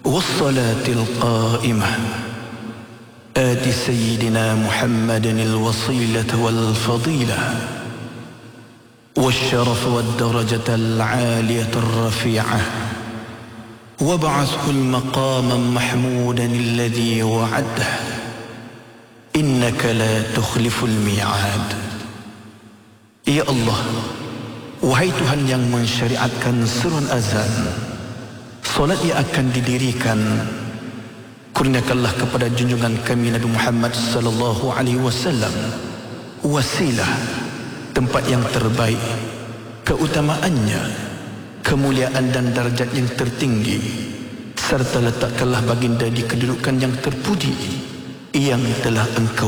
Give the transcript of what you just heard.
والصلاة القائمة آت سيدنا محمد الوصيلة والفضيلة والشرف والدرجة العالية الرفيعة وابعثه المقام محمودا الذي وعده إنك لا تخلف الميعاد. Ya Allah, wahai Tuhan yang mensyariatkan seruan azan, solat yang akan didirikan, kurniakanlah kepada junjungan kami Nabi Muhammad sallallahu alaihi wasallam wasilah, tempat yang terbaik, keutamaannya, kemuliaan dan darjat yang tertinggi, serta letakkanlah baginda di kedudukan yang terpuji yang telah Engkau